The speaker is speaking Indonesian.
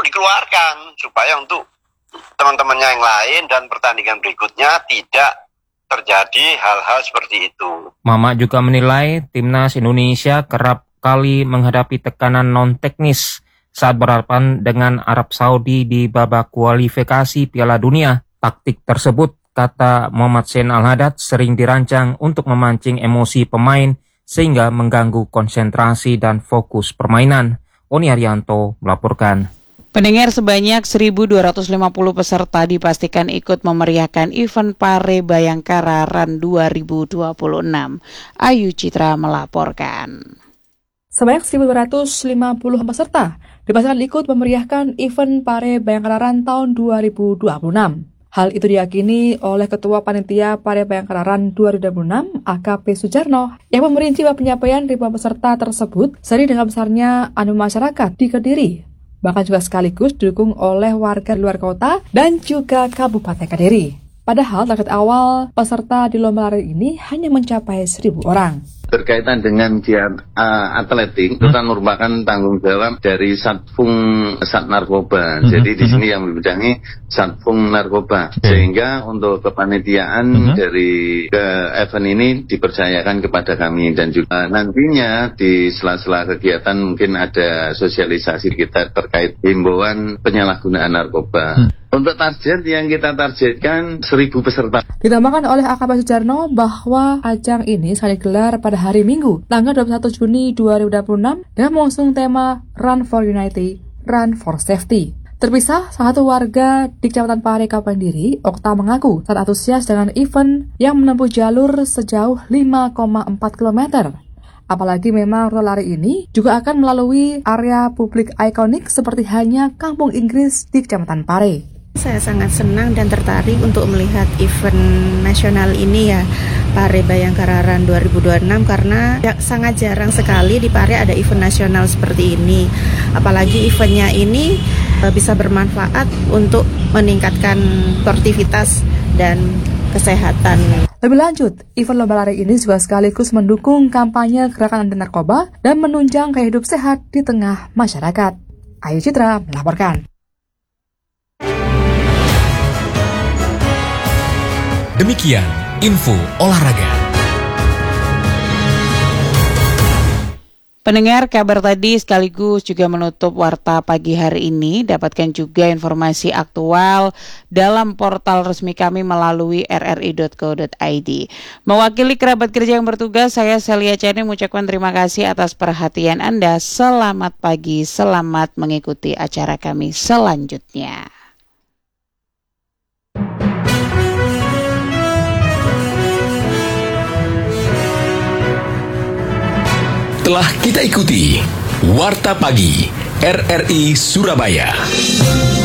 dikeluarkan supaya untuk teman-temannya yang lain dan pertandingan berikutnya tidak terjadi hal-hal seperti itu. Mama juga menilai timnas Indonesia kerap kali menghadapi tekanan non-teknis saat berhadapan dengan Arab Saudi di babak kualifikasi Piala Dunia. Taktik tersebut, kata Muhammad Zain Al-Haddad, sering dirancang untuk memancing emosi pemain sehingga mengganggu konsentrasi dan fokus permainan. Oni Arianto melaporkan. Pendengar, sebanyak 1.250 peserta dipastikan ikut memeriahkan event Pare Bayangkara RAN 2026. Ayu Citra melaporkan. Sebanyak 1.250 peserta dipastikan ikut memeriahkan event Pare Bayangkara RAN tahun 2026. Hal itu diyakini oleh Ketua Panitia Pare Bayangkara RAN 2026, AKP Sujarno, yang memperinci bahwa penyampaian ribuan peserta tersebut sering dengan besarnya animo masyarakat di Kediri, bahkan juga sekaligus didukung oleh warga luar kota dan juga Kabupaten Kediri. Padahal target awal peserta di lomba lari ini hanya mencapai 1.000 orang. Berkaitan dengan giat atletik, itu kan merupakan tanggung jawab dari Sat Narkoba. Jadi di sini yang membidangi Satpung Narkoba. Sehingga untuk kepanitiaan dari event ini dipercayakan kepada kami, dan juga nantinya di sela-sela kegiatan mungkin ada sosialisasi kita terkait himbauan penyalahgunaan narkoba. Untuk target yang kita targetkan 1.000 peserta. Ditambahkan oleh AKP Sujarno bahwa ajang ini sekali digelar pada hari Minggu, tanggal 21 Juni 2026 dengan mengusung tema Run for Unity, Run for Safety. Terpisah, salah satu warga di Kecamatan Pare, Kabupaten Kediri, Okta, mengaku sangat antusias dengan event yang menempuh jalur sejauh 5,4 km. Apalagi memang rute lari ini juga akan melalui area publik ikonik seperti halnya Kampung Inggris di Kecamatan Pare. Saya sangat senang dan tertarik untuk melihat event nasional ini ya, Pare Bayangkara RAN 2026, karena sangat jarang sekali di Pare ada event nasional seperti ini. Apalagi eventnya ini bisa bermanfaat untuk meningkatkan sportivitas dan kesehatan. Lebih lanjut, event lomba lari ini juga sekaligus mendukung kampanye gerakan anti narkoba dan menunjang gaya hidup sehat di tengah masyarakat. Ayu Citra melaporkan. Demikian info olahraga. Pendengar, kabar tadi sekaligus juga menutup Warta Pagi hari ini. Dapatkan juga informasi aktual dalam portal resmi kami melalui rri.co.id. Mewakili kerabat kerja yang bertugas, saya Celia Chani mengucapkan terima kasih atas perhatian Anda. Selamat pagi, selamat mengikuti acara kami selanjutnya. Telah kita ikuti Warta Pagi RRI Surabaya.